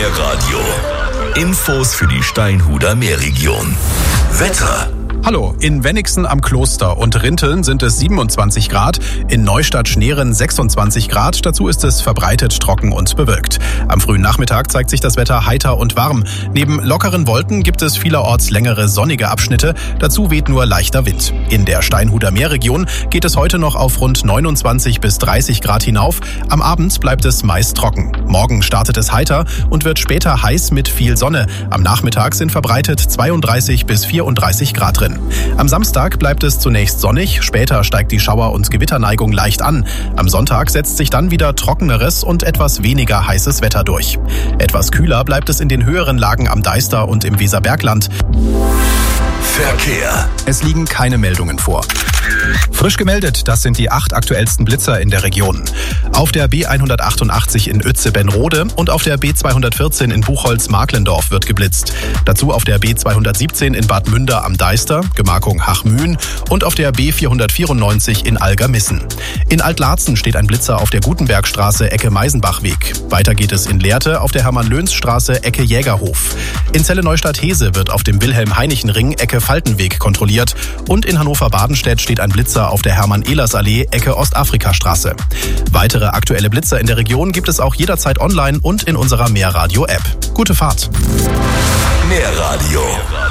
Meerradio. Infos für die Steinhuder Meerregion. Wetter. Hallo, in Wenigsen am Kloster und Rinteln sind es 27 Grad, in Neustadt-Schneeren 26 Grad, dazu ist es verbreitet trocken und bewölkt. Am frühen Nachmittag zeigt sich das Wetter heiter und warm. Neben lockeren Wolken gibt es vielerorts längere sonnige Abschnitte, dazu weht nur leichter Wind. In der Steinhuder Meerregion geht es heute noch auf rund 29 bis 30 Grad hinauf, am Abend bleibt es meist trocken. Morgen startet es heiter und wird später heiß mit viel Sonne. Am Nachmittag sind verbreitet 32 bis 34 Grad drin. Am Samstag bleibt es zunächst sonnig, später steigt die Schauer- und Gewitterneigung leicht an. Am Sonntag setzt sich dann wieder trockeneres und etwas weniger heißes Wetter durch. Etwas kühler bleibt es in den höheren Lagen am Deister und im Weserbergland. Verkehr. Es liegen keine Meldungen vor. Frisch gemeldet, das sind die 8 aktuellsten Blitzer in der Region. Auf der B188 in Uetze-Benrode und auf der B214 in Buchholz-Marklendorf wird geblitzt. Dazu auf der B217 in Bad Münder am Deister, Gemarkung Hachmühen, und auf der B494 in Algermissen. In Altlarzen steht ein Blitzer auf der Gutenbergstraße Ecke Meisenbachweg. Weiter geht es in Lehrte auf der Hermann-Löns-Straße Ecke Jägerhof. In Celle-Neustadt-Hese wird auf dem Wilhelm-Heinichen-Ring Ecke Faltenweg kontrolliert und in Hannover-Badenstedt steht ein Blitzer auf der Hermann-Ehlers-Allee Ecke Ostafrika-Straße. Weitere aktuelle Blitzer in der Region gibt es auch jederzeit online und in unserer Meerradio-App. Gute Fahrt! Meerradio.